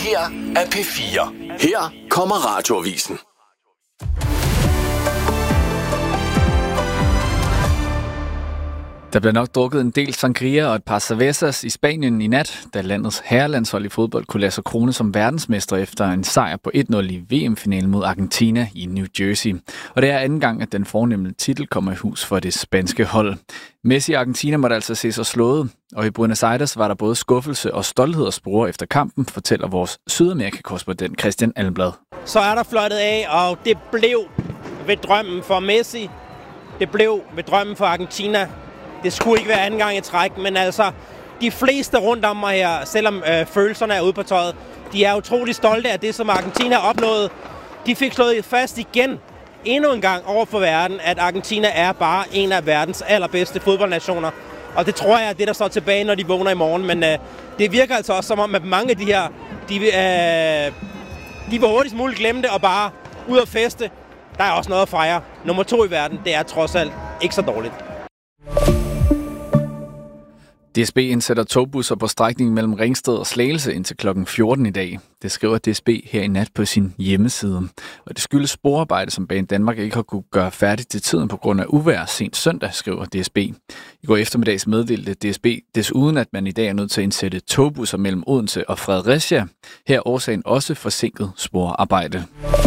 her er P4. Her kommer Radioavisen. Der bliver nok drukket en del sangria og et par cervezas i Spanien i nat, da landets herrelandshold i fodbold kunne lade sig krone som verdensmester efter en sejr på 1-0 i VM-finalen mod Argentina i New Jersey. Og det er anden gang, at den fornemme titel kommer i hus for det spanske hold. Messi i Argentina måtte altså se sig slået, og i Buenos Aires var der både skuffelse og stolthed at spore efter kampen, fortæller vores Sydamerika-korrespondent Christian Almblad. Så er der fløjtet af, og det blev ved drømmen for Messi. Det blev ved drømmen for Argentina. Det skulle ikke være anden gang i træk, men altså, de fleste rundt om mig her, selvom følelserne er ude på tøjet, de er utrolig stolte af det, som Argentina har opnået. De fik slået fast igen, endnu en gang over for verden, at Argentina er bare en af verdens allerbedste fodboldnationer. Og det tror jeg er det, der står tilbage, når de vågner i morgen. Men det virker altså også som om, at mange af de her, de vil hurtigst muligt glemme det og bare ud og feste. Der er også noget at fejre. Nummer 2 i verden, det er trods alt ikke så dårligt. DSB indsætter togbusser på strækningen mellem Ringsted og Slagelse indtil kl. 14 i dag. Det skriver DSB her i nat på sin hjemmeside. Og det skyldes sporarbejde, som Banedanmark ikke har kunne gøre færdigt til tiden på grund af uvejr sent søndag, skriver DSB. I går eftermiddags meddelte DSB desuden, at man i dag er nødt til at indsætte togbusser mellem Odense og Fredericia. Her er årsagen også forsinket sporarbejde.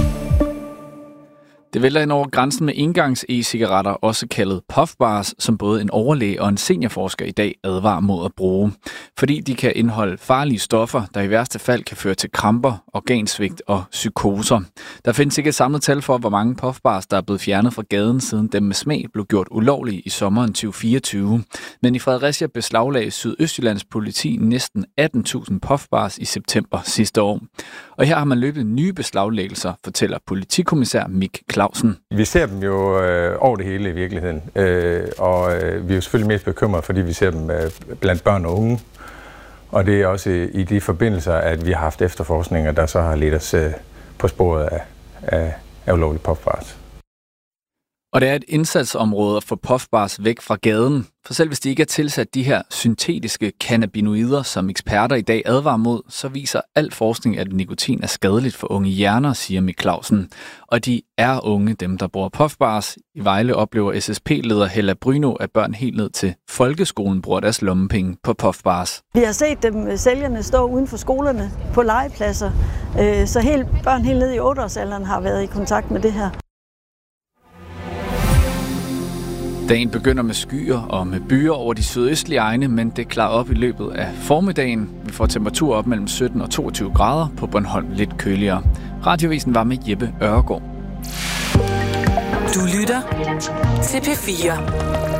Det vælter ind over grænsen med engangs-e-cigaretter, også kaldet puffbars, som både en overlæge og en seniorforsker i dag advarer mod at bruge. Fordi de kan indeholde farlige stoffer, der i værste fald kan føre til kramper, organsvigt og psykoser. Der findes ikke et samlet tal for, hvor mange puffbars, der er blevet fjernet fra gaden, siden dem med smag blev gjort ulovlige i sommeren 2024. Men i Fredericia beslaglagde Sydøstjyllands politi næsten 18.000 puffbars i september sidste år. Og her har man løbet nye beslaglæggelser, fortæller politikommissær Mik Clausen. Vi ser dem jo over det hele i virkeligheden, og vi er jo selvfølgelig mest bekymrede, fordi vi ser dem blandt børn og unge. Og det er også i de forbindelser, at vi har haft efterforskninger, der så har ledt os på sporet af ulovlige puffbars. Og det er et indsatsområde at få puffbars væk fra gaden. For selv hvis de ikke er tilsat de her syntetiske cannabinoider, som eksperter i dag advarer mod, så viser al forskning, at nikotin er skadeligt for unge hjerner, siger Mik Clausen. Og de er unge, dem der bruger puffbars. I Vejle oplever SSP-leder Hella Bryno, at børn helt ned til folkeskolen bruger deres lommepenge på puffbars. Vi har set dem sælgerne stå uden for skolerne på legepladser, så børn helt ned i 8-årsalderen har været i kontakt med det her. Dagen begynder med skyer og med byer over de sydøstlige egne, men det klarer op i løbet af formiddagen. Vi får temperatur op mellem 17 og 22 grader, på Bornholm lidt køligere. Radioavisen var med Jeppe Ørgaard. Du lytter til P4.